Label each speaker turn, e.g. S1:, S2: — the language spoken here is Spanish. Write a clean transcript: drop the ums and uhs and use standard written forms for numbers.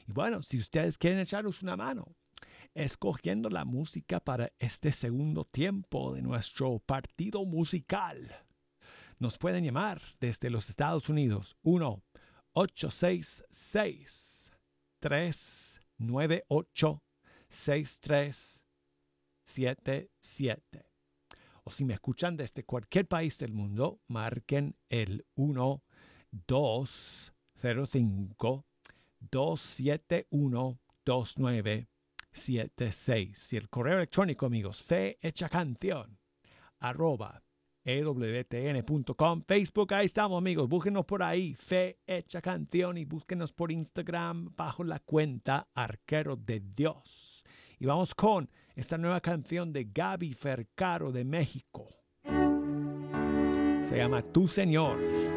S1: Y bueno, si ustedes quieren echaros una mano escogiendo la música para este segundo tiempo de nuestro partido musical, nos pueden llamar desde los Estados Unidos 1-866-398-6377. O si me escuchan desde cualquier país del mundo, marquen el 1-205-271-2976. Y el correo electrónico, amigos, fehechacanción @ewtn.com. Facebook, ahí estamos, amigos. Búsquenos por ahí, Fe Hecha Canción, y búsquenos por Instagram bajo la cuenta Arquero de Dios. Y vamos con esta nueva canción de Gaby Fercaro de México. Se llama Tu Señor.